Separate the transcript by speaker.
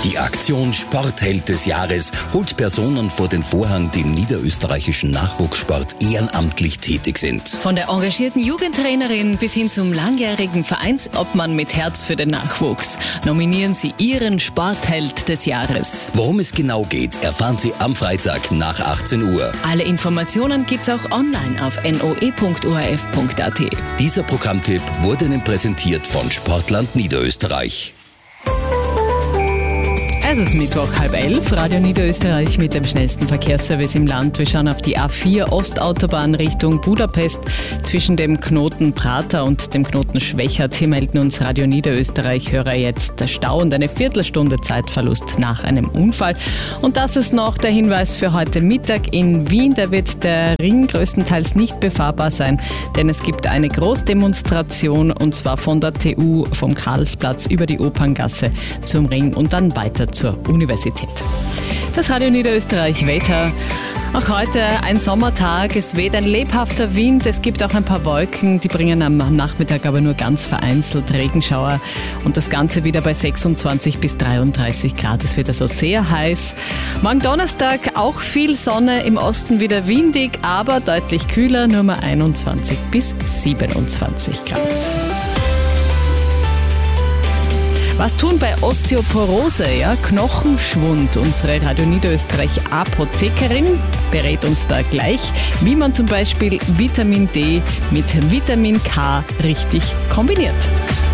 Speaker 1: Die Aktion Sportheld des Jahres holt Personen vor den Vorhang, die im niederösterreichischen Nachwuchssport ehrenamtlich tätig sind.
Speaker 2: Von der engagierten Jugendtrainerin bis hin zum langjährigen Vereinsobmann mit Herz für den Nachwuchs nominieren sie ihren Sportheld des Jahres.
Speaker 1: Worum es genau geht, erfahren Sie am Freitag nach 18 Uhr.
Speaker 2: Alle Informationen gibt's auch online auf noe.orf.at.
Speaker 1: Dieser Programmtipp wurde Ihnen präsentiert von Sportland Niederösterreich.
Speaker 2: Es ist Mittwoch 10:30, Radio Niederösterreich mit dem schnellsten Verkehrsservice im Land. Wir schauen auf die A4 Ostautobahn Richtung Budapest zwischen dem Knoten Prater und dem Knoten Schwechat. Hier melden uns Radio Niederösterreich Hörer jetzt der Stau und eine Viertelstunde Zeitverlust nach einem Unfall. Und das ist noch der Hinweis für heute Mittag in Wien. Da wird der Ring größtenteils nicht befahrbar sein, denn es gibt eine Großdemonstration und zwar von der TU vom Karlsplatz über die Operngasse zum Ring und dann weiter zur Universität. Das Radio Niederösterreich Wetter. Auch heute ein Sommertag, es weht ein lebhafter Wind, es gibt auch ein paar Wolken, die bringen am Nachmittag aber nur ganz vereinzelt Regenschauer und das Ganze wieder bei 26 bis 33 Grad. Es wird also sehr heiß. Morgen Donnerstag auch viel Sonne, im Osten wieder windig, aber deutlich kühler, nur mal 21 bis 27 Grad. Was tun bei Osteoporose, Knochenschwund? Unsere Radio Niederösterreich Apothekerin berät uns da gleich, wie man zum Beispiel Vitamin D mit Vitamin K richtig kombiniert.